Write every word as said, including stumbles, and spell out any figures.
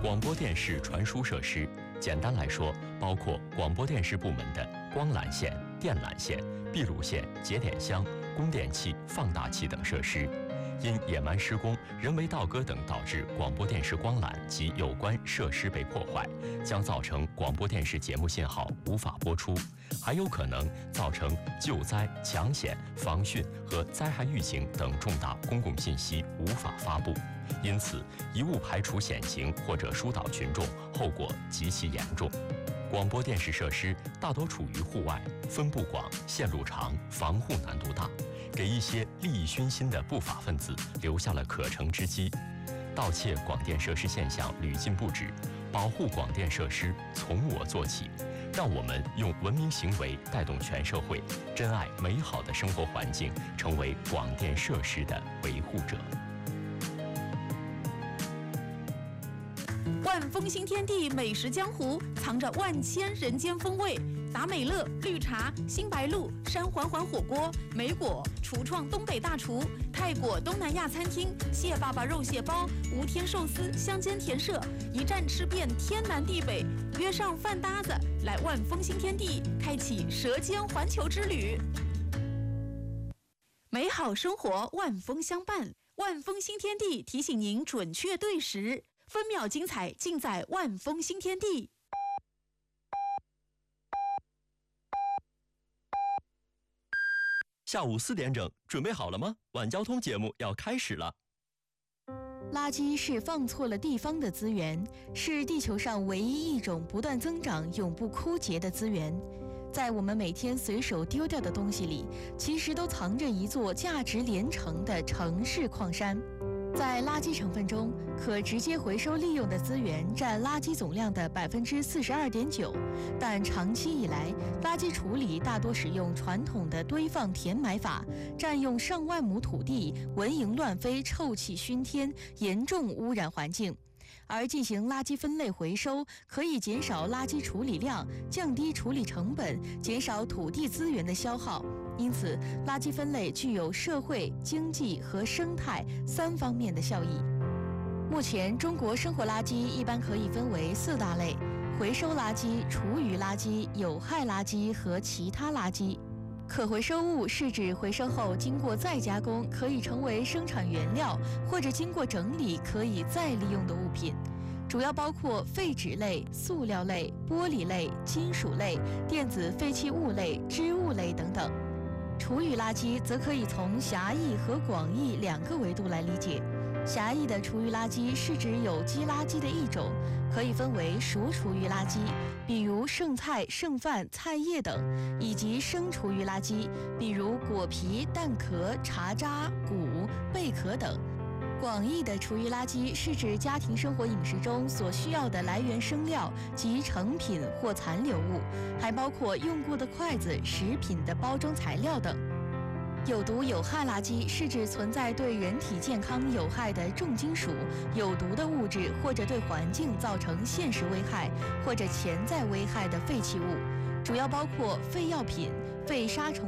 广播电视传输设施，简单来说，包括广播电视部门的光缆线、电缆线、闭路线、节点箱、供电器、放大器等设施。因野蛮施工、人为倒戈等导致广播电视光缆及有关设施被破坏，将造成广播电视节目信号无法播出，还有可能造成救灾、抢险、防汛和灾害预警等重大公共信息无法发布。因此，一误排除险情或者疏导群众，后果极其严重。广播电视设施大多处于户外，分布广、线路长、防护难度大，给一些利益熏心的不法分子留下了可乘之机。盗窃广电设施现象屡禁不止，保护广电设施从我做起，让我们用文明行为带动全社会，珍爱美好的生活环境，成为广电设施的维护者。 万丰新天地美食江湖，藏着万千人间风味。达美乐、绿茶、新白鹿、山环环火锅、梅果厨创东北大厨、泰国东南亚餐厅、蟹爸爸肉蟹包、无天寿司、乡间甜社，一站吃遍天南地北。约上饭搭子，来万丰新天地，开启舌尖环球之旅。美好生活，万丰相伴。万丰新天地提醒您准确对时。分秒精彩，尽在万丰新天地。 下午四点整，准备好了吗？晚交通节目要开始了。 垃圾是放错了地方的资源，是地球上唯一一种不断增长、永不枯竭的资源。在我们每天随手丢掉的东西里，其实都藏着一座价值连城的城市矿山。在垃圾成分中，可直接回收利用的资源占垃圾总量的百分之四十二点九，但长期以来，垃圾处理大多使用传统的堆放填埋法，占用上万亩土地，蚊蝇乱飞，臭气熏天，严重污染环境。而进行垃圾分类回收，可以减少垃圾处理量，降低处理成本，减少土地资源的消耗。因此，垃圾分类具有社会、经济和生态三方面的效益。目前，中国生活垃圾一般可以分为四大类：回收垃圾、厨余垃圾、有害垃圾和其他垃圾。可回收物是指回收后经过再加工可以成为生产原料，或者经过整理可以再利用的物品，主要包括废纸类、塑料类、玻璃类、金属类、电子废弃物类、织物类等等。厨余垃圾则可以从狭义和广义两个维度来理解。狭义的厨余垃圾是指有机垃圾的一种，可以分为熟厨余垃圾，比如剩菜、剩饭、菜叶等，以及生厨余垃圾，比如果皮、蛋壳、茶渣、骨、贝壳等。广义的厨余垃圾是指家庭生活饮食中所需要的来源生料及成品或残留物，还包括用过的筷子、食品的包装材料等。有毒有害垃圾是指存在对人体健康有害的重金属、有毒的物质，或者对环境造成现实危害或者潜在危害的废弃物，主要包括废药品、废杀虫